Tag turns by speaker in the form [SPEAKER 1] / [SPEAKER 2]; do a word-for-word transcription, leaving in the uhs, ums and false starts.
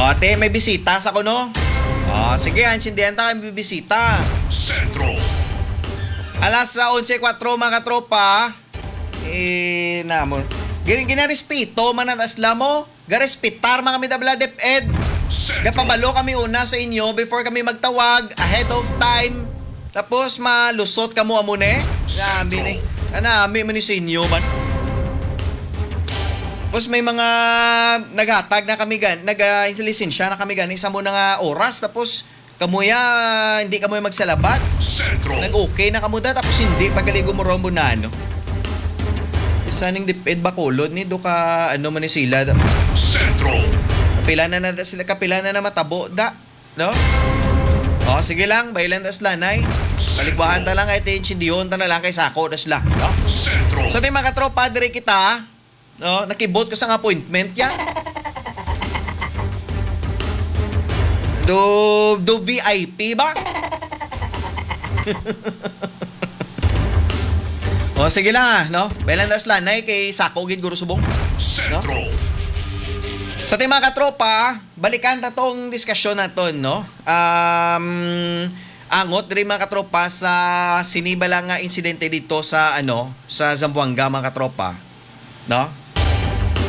[SPEAKER 1] O, te, may bisita sa kuno. O, sige, ansindihan ta kami bibisita.
[SPEAKER 2] Sentro.
[SPEAKER 1] Alas sa onse kwatro mga katropa. Eh, namo. Gin ginarespeto man ang asla mo. Garespetar mga midabla dep ed. Gapabalo kami una sa inyo before kami magtawag ahead of time. Tapos malusot kamo amune. Grabe ni. Kanami man ni sa inyo man. Tapos may mga naghatag na kami gan, nag-lisensya na kami gan isa mo na nga oras tapos kamuya hindi kamoy magsalabat.
[SPEAKER 2] Sentro.
[SPEAKER 1] Nag-okay na kamuda tapos hindi pagaligo mo rombo na ano. Isa ning diped bakulod ni do ka ano man ni sila.
[SPEAKER 2] Sentro.
[SPEAKER 1] Kapila na na sila kapila na na matabo da, no? O sige lang, bailan das lanay. Paligbahan ta lang ay tinsidiyon ta na lang kay sako das la, no?
[SPEAKER 2] Sentro.
[SPEAKER 1] So di mga katropa dire kita, no? Nakibot ko sa appointment ya. Do do V I P ba? O sige lang ah, no? Bailan das lanay kay sako gid guro subong.
[SPEAKER 2] Sentro.
[SPEAKER 1] So tayo mga katropa, balikan na tong diskusyon naton, no? Um, angot rin mga katropa sa sinibala nga insidente dito sa ano, sa Zamboanga mga katropa, no?